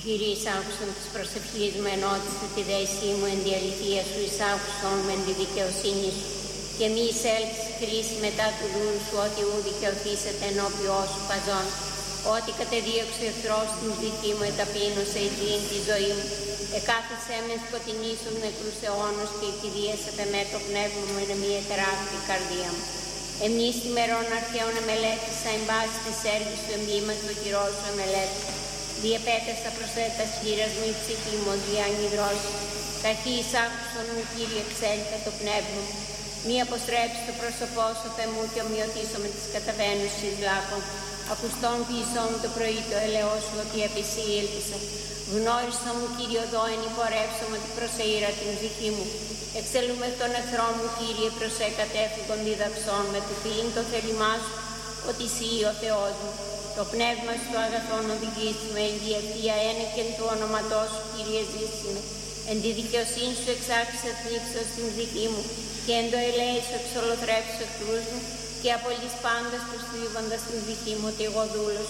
Κύριε, εισάκουσον της προσευχής μου, ενώτισε τη δέσή μου εν τη αληθεία σου, εισάκουσον με εν τη δικαιοσύνη σου. Και μη εισέλθεις κρίση μετά του δούλου σου, ότι ου δικαιωθήσετε ενώπιό σου παζών. Ότι κατεδίωξε ο εχθρός την δική μου, εταπείνωσε η τζίν τη ζωή μου. Εκάθισέ με σκοτεινή στους νεκρούς αιώνους και εκηδίασατε με το πνεύμα μου, είναι μία τεράστια καρδία μου. Εμείς τη μερών αρχαίων εμελέτησα, εν πάση της έργης του εμπήματος του κυρός σου εμελέτησα. Διεπέτασα προσέτα χείρας μου η ψυχή μου, διανυδρώσει. Καχή εισάκουσον μου, Κύριε, εξέλιχα το πνεύμα μου. Μη αποστρέψει το πρόσωπό σου, Θεέ μου, και ομοιωτήσω με τις καταβαίνουσες λάκων. Ακουστών ποιησό μου το πρωί το ελαιό σου, ότι επί εσύ ήλπισα. Γνώρισα μου, Κύριε, οδό εν υπορεύσω με την προσεήρα την ψυχή μου. Εξελούμε τον εχθρό μου, Κύριε, προσέ κατέφυγον διδαξών με του φίλην το θέλημά σου, ότι εσύ ο Θεός μου. Το πνεύμα σου το αγαθόν οδηγήσει με εν τη ευθεία ένεκεν του ονόματός σου, Κύριε, ζήσιμε. Εν τη δικαιοσύνη σου εξάξισα την ύψος στην ψυχή μου και εν το ελέη σου εξολοθρέψεις εχθρούς μου και απολύς πάντας τους θλίβοντας την ψυχή μου ότι εγώ δούλος